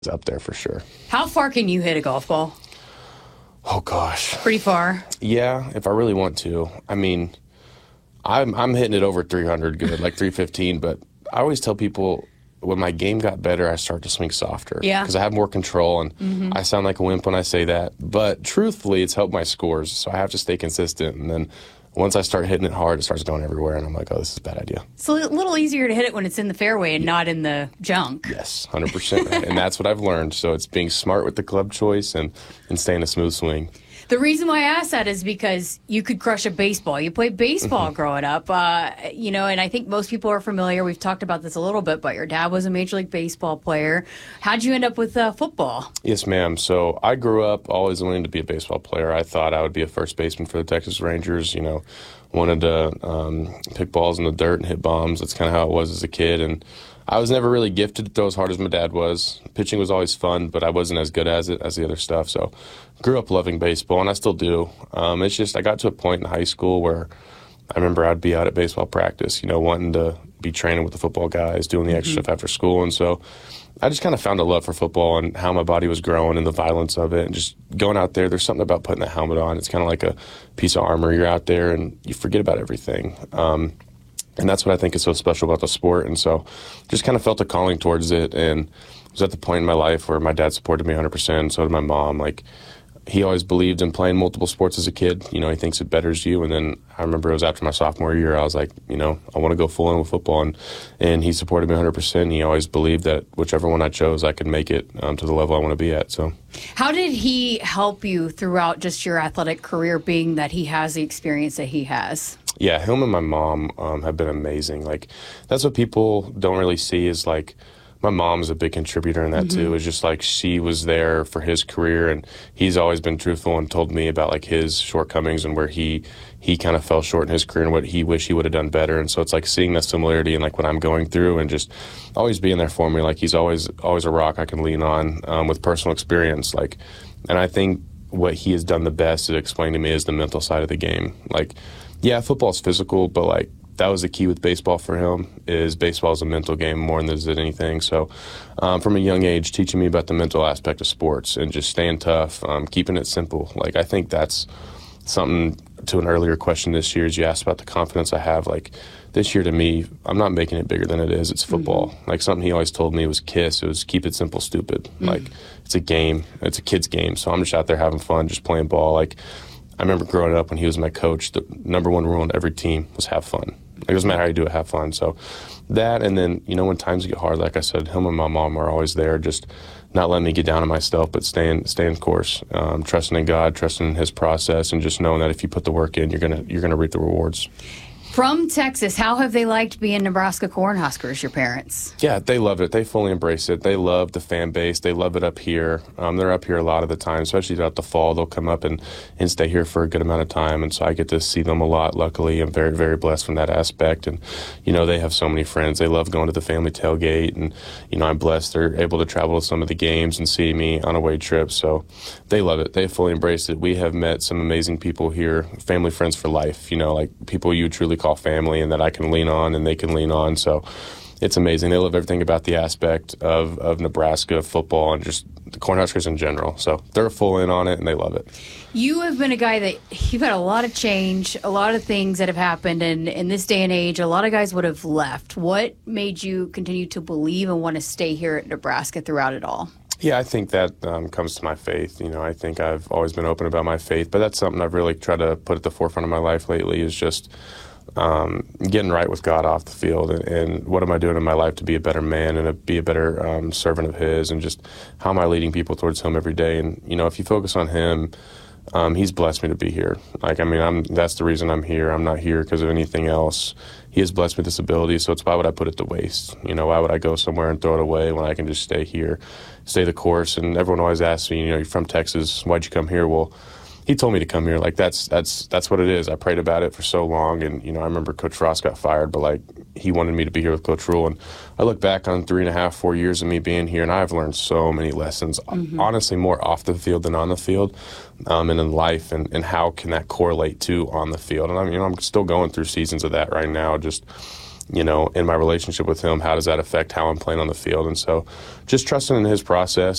is up there for sure. How far can you hit a golf ball? Oh gosh. Pretty far. Yeah, if I really want to. I mean, I'm hitting it over 300 good, like 315, but I always tell people when my game got better, I start to swing softer. Yeah. Because I have more control, and I sound like a wimp when I say that. But truthfully, it's helped my scores, so I have to stay consistent. And then once I start hitting it hard, it starts going everywhere, and I'm like, oh, this is a bad idea. It's a little easier to hit it when it's in the fairway and not in the junk. Yes, 100%. Right. And that's what I've learned. So it's being smart with the club choice and staying a smooth swing. The reason why I asked that is because you could crush a baseball. You played baseball growing up, and I think most people are familiar. We've talked about this a little bit, but your dad was a Major League Baseball player. How'd you end up with football? Yes, ma'am. So I grew up always wanting to be a baseball player. I thought I would be a first baseman for the Texas Rangers, wanted to pick balls in the dirt and hit bombs. That's kind of how it was as a kid. And I was never really gifted to throw as hard as my dad was. Pitching was always fun, but I wasn't as good as it as the other stuff. So grew up loving baseball, and I still do. It's just I got to a point in high school where I remember I'd be out at baseball practice, wanting to be training with the football guys, doing the extra stuff after school. And so I just kind of found a love for football and how my body was growing and the violence of it. And just going out there, there's something about putting the helmet on. It's kind of like a piece of armor. You're out there and you forget about everything. And that's what I think is so special about the sport. And so just kind of felt a calling towards it. And I was at the point in my life where my dad supported me 100%. So did my mom. Like, he always believed in playing multiple sports as a kid. He thinks it betters you. And then I remember it was after my sophomore year, I was like, I want to go full in with football. And he supported me 100%. He always believed that whichever one I chose, I could make it to the level I want to be at. So, how did he help you throughout just your athletic career, being that he has the experience that he has? Yeah, him and my mom have been amazing. Like, that's what people don't really see is, like, my mom's a big contributor in that too. It's just like she was there for his career, and he's always been truthful and told me about like his shortcomings and where he kind of fell short in his career and what he wished he would have done better. And so it's like seeing that similarity in like what I'm going through and just always being there for me. Like, he's always a rock I can lean on with personal experience. Like, and I think what he has done the best to explain to me is the mental side of the game. Like, yeah, football's physical, but like, that was the key with baseball for him, is baseball is a mental game more than is it anything. So from a young age, teaching me about the mental aspect of sports and just staying tough, keeping it simple. Like, I think that's something to an earlier question this year, is you asked about the confidence I have. Like, this year to me, I'm not making it bigger than it is. It's football. Like, something he always told me was KISS. It was keep it simple, stupid. Like, it's a game. It's a kid's game. So I'm just out there having fun, just playing ball. Like, I remember growing up when he was my coach, the number one rule on every team was have fun. Like, it doesn't matter how you do it, have fun. So that, and then, when times get hard, like I said, him and my mom are always there, just not letting me get down on myself, but staying course, trusting in God, trusting in his process, and just knowing that if you put the work in, you're gonna reap the rewards. From Texas, how have they liked being Nebraska Cornhuskers, your parents? Yeah, they love it. They fully embrace it. They love the fan base. They love it up here. They're up here a lot of the time, especially throughout the fall. They'll come up and stay here for a good amount of time, and so I get to see them a lot. Luckily, I'm very, very blessed from that aspect. And, they have so many friends. They love going to the family tailgate, and, I'm blessed they're able to travel to some of the games and see me on away trips. So they love it. They fully embrace it. We have met some amazing people here, family friends for life, like people you truly call family and that I can lean on and they can lean on. So it's amazing. They love everything about the aspect of Nebraska football and just the Cornhuskers in general. So they're full in on it and they love it. You have been a guy that you've had a lot of change, a lot of things that have happened, and in this day and age, a lot of guys would have left. What made you continue to believe and want to stay here at Nebraska throughout it all? Yeah, I think that comes to my faith. I think I've always been open about my faith, but that's something I've really tried to put at the forefront of my life lately, is just getting right with God off the field, and what am I doing in my life to be a better man and be a better servant of his, and just how am I leading people towards him every day. And if you focus on him, he's blessed me to be here. That's the reason I'm here. I'm not here because of anything else. He has blessed me with this ability, so why would I put it to waste? Why would I go somewhere and throw it away when I can just stay here, stay the course? And everyone always asks me, you're from Texas, why'd you come here? Well, he told me to come here. Like, that's what it is. I prayed about it for so long, and I remember Coach Frost got fired, but like, he wanted me to be here with Coach Rule, and I look back on 3.5, 4 years of me being here, and I've learned so many lessons. Honestly, more off the field than on the field, and in life, and how can that correlate to on the field? And I'm still going through seasons of that right now. Just you know, in my relationship with him, how does that affect how I'm playing on the field? And so just trusting in his process.